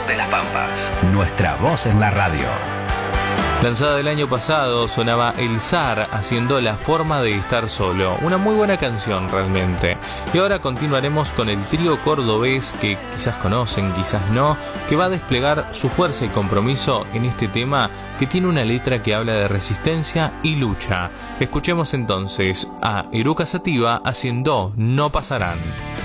de las Pampas. Nuestra voz en la radio. Lanzada el año pasado, sonaba El Zar haciendo La forma de estar solo. Una muy buena canción realmente. Y ahora continuaremos con el trío cordobés que quizás conocen, quizás no, que va a desplegar su fuerza y compromiso en este tema que tiene una letra que habla de resistencia y lucha. Escuchemos entonces a Eruca Sativa haciendo No Pasarán.